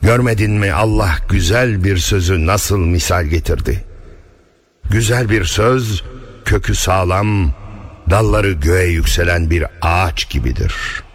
Görmedin mi Allah güzel bir sözü nasıl misal getirdi? Güzel bir söz, kökü sağlam, dalları göğe yükselen bir ağaç gibidir.